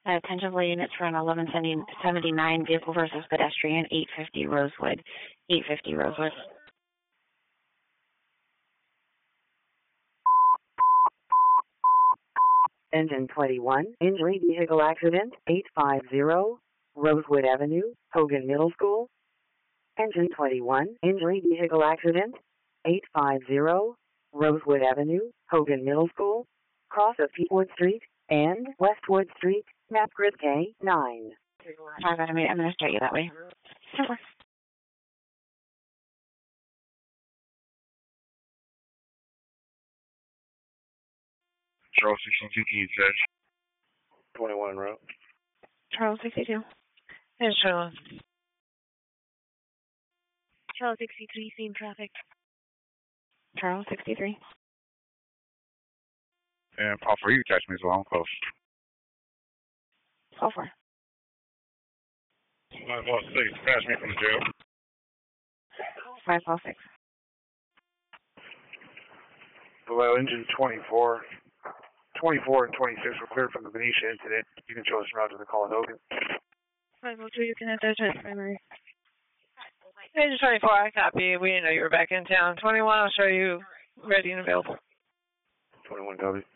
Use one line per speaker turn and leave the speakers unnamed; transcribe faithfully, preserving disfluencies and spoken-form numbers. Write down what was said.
Uh, attentively units for an eleven seventy-nine vehicle versus pedestrian, eight fifty Rosewood. eight fifty Rosewood.
Engine twenty-one, injury vehicle accident, eight fifty Rosewood Avenue, Hogan Middle School. Engine twenty-one, injury vehicle accident, eight fifty Rosewood Avenue, Hogan Middle School. Cross of Peatwood Street and Westwood Street, map grid K nine.
I'm going to I'm going to start you that way. Over.
Charles sixty-two, can you judge?
twenty-one route.
Charles sixty-two.
Here's Charles.
Charles sixty-three, same traffic.
Charles sixty-three.
And Paul four, you can catch me as well. I'm close.
Paul four.
five Paul six, catch me from the jail.
five Paul six.
Below engine twenty-four. twenty-four and twenty-six were cleared from the Benicia incident. You can show us around to the call at Hogan.
five oh two, you can enter to primary.
Page twenty-four, I copy. We didn't know you were back in town. twenty-one, I'll show you ready and available.
twenty-one, copy.